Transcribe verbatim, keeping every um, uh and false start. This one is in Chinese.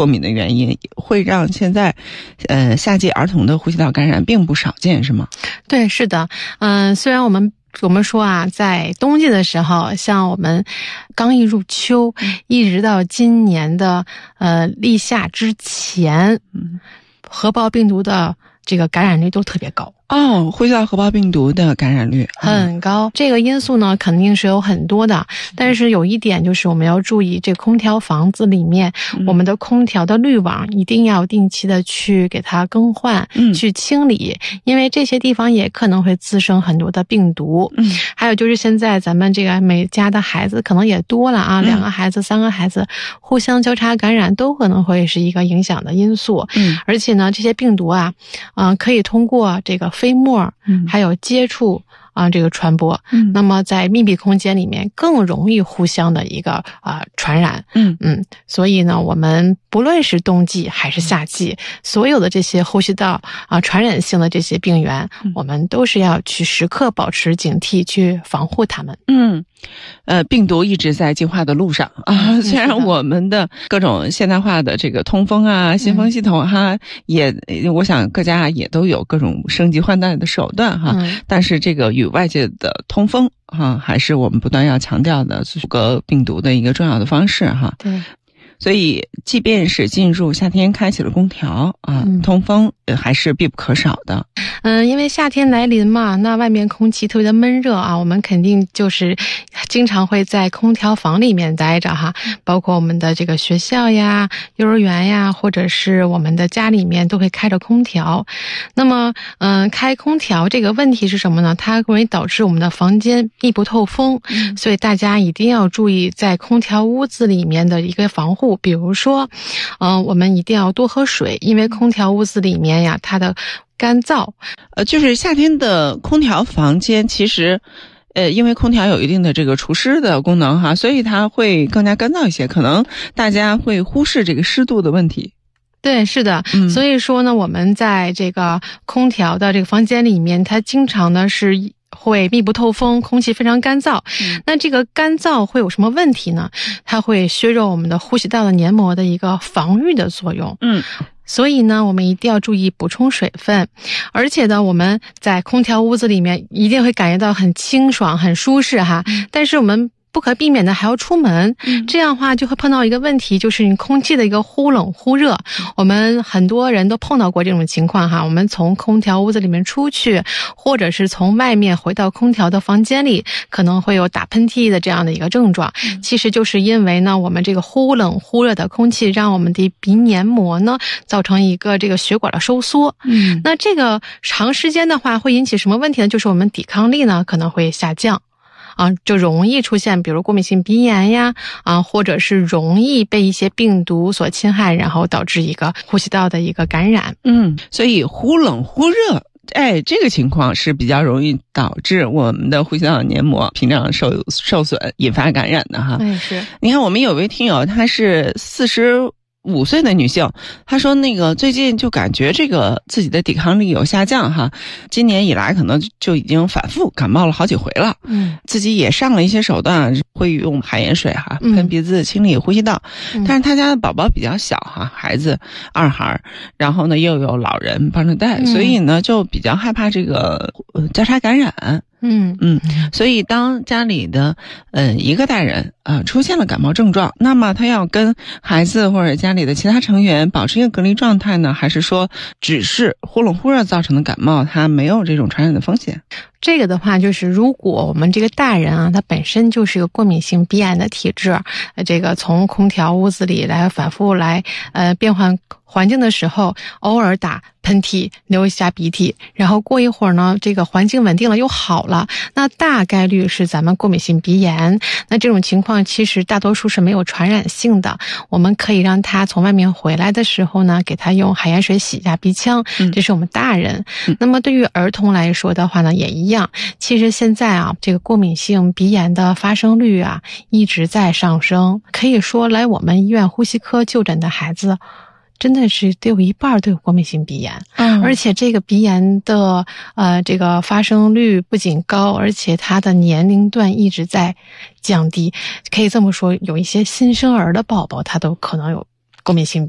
过敏的原因，会让现在呃夏季儿童的呼吸道感染并不少见，是吗？ 对，是的。嗯、呃，虽然我们我们说啊，在冬季的时候，像我们刚一入秋，嗯、一直到今年的呃立夏之前，嗯，核胞病毒的这个感染率都特别高。 哦，呼吸道核胞病毒的感染率很高，这个因素呢肯定是有很多的，但是有一点就是我们要注意，这空调房子里面、嗯、我们的空调的滤网一定要定期的去给它更换、嗯、去清理，因为这些地方也可能会滋生很多的病毒。嗯，还有就是现在咱们这个每家的孩子可能也多了啊，两个孩子、三个孩子互相交叉感染都可能会是一个影响的因素。嗯，而且呢，这些病毒啊，嗯、呃，可以通过这个飞沫，嗯，还有接触啊，这个传播，嗯，那么在密闭空间里面更容易互相的一个啊、呃、传染，嗯嗯，所以呢，我们不论是冬季还是夏季，所有的这些呼吸道啊传染性的这些病源，嗯、我们都是要去时刻保持警惕，去防护它们。 嗯，呃，病毒一直在进化的路上啊。虽然我们的各种现代化的这个通风啊、新风系统哈、啊，也我想各家也都有各种升级换代的手段哈，嗯、但是这个与外界的通风哈，还是我们不断要强调的阻隔病毒的一个重要的方式哈。 对。 所以即便是进入夏天开启了空调啊，嗯、通风还是必不可少的。 嗯，因为夏天来临嘛，那外面空气特别的闷热啊，我们肯定就是经常会在空调房里面待着哈，包括我们的这个学校呀、幼儿园呀，或者是我们的家里面都会开着空调。那么，嗯，开空调这个问题是什么呢？它容易导致我们的房间密不透风，嗯、所以大家一定要注意在空调屋子里面的一个防护。比如说，嗯、呃，我们一定要多喝水，因为空调屋子里面呀，它的干燥， 呃，就是夏天的空调房间，其实，呃，因为空调有一定的这个除湿的功能哈，所以它会更加干燥一些，可能大家会忽视这个湿度的问题。 对，是的，嗯、所以说呢，我们在这个空调的这个房间里面，它经常呢是会密不透风，空气非常干燥。嗯、那这个干燥会有什么问题呢？它会削弱我们的呼吸道的黏膜的一个防御的作用。嗯。所以呢，我们一定要注意补充水分，而且呢，我们在空调屋子里面一定会感觉到很清爽、很舒适哈。嗯、但是我们不可避免的还要出门，嗯、这样的话就会碰到一个问题，就是你空气的一个忽冷忽热。我们很多人都碰到过这种情况哈，我们从空调屋子里面出去，或者是从外面回到空调的房间里，可能会有打喷嚏的这样的一个症状。嗯、其实就是因为呢，我们这个忽冷忽热的空气让我们的鼻黏膜呢造成一个这个血管的收缩。嗯，那这个长时间的话会引起什么问题呢？就是我们抵抗力呢可能会下降。啊，就容易出现比如过敏性鼻炎呀，啊，或者是容易被一些病毒所侵害，然后导致一个呼吸道的一个感染。 嗯，所以忽冷忽热，哎，这个情况是比较容易导致我们的呼吸道黏膜屏障受受损，引发感染的哈。 嗯，是。 你看，我们有位听友，她是四十五岁的女性，她说那个最近就感觉这个自己的抵抗力有下降哈，今年以来可能就已经反复感冒了好几回了。嗯，自己也上了一些手段，会用海盐水哈喷鼻子清理呼吸道。嗯、但是他家的宝宝比较小哈，孩子二孩，然后呢又有老人帮着带，嗯、所以呢就比较害怕这个呃交叉感染。嗯嗯，所以当家里的呃一个大人啊、呃、出现了感冒症状，那么他要跟孩子或者家里的其他成员保持一个隔离状态呢，还是说只是忽冷忽热造成的感冒，它没有这种传染的风险？ 这个的话，就是如果我们这个大人啊，他本身就是一个过敏性鼻炎的体质，呃，这个从空调屋子里来反复来呃变换环境的时候，偶尔打喷嚏、流一下鼻涕，然后过一会儿呢，这个环境稳定了又好了，那大概率是咱们过敏性鼻炎。那这种情况其实大多数是没有传染性的，我们可以让他从外面回来的时候呢，给他用海盐水洗一下鼻腔，这是我们大人。嗯、那么对于儿童来说的话呢，也一样。其实现在啊，这个过敏性鼻炎的发生率啊一直在上升，可以说来我们医院呼吸科就诊的孩子真的是得有一半都有过敏性鼻炎。嗯，而且这个鼻炎的呃这个发生率不仅高，而且它的年龄段一直在降低。可以这么说，有一些新生儿的宝宝他都可能有过敏性鼻炎。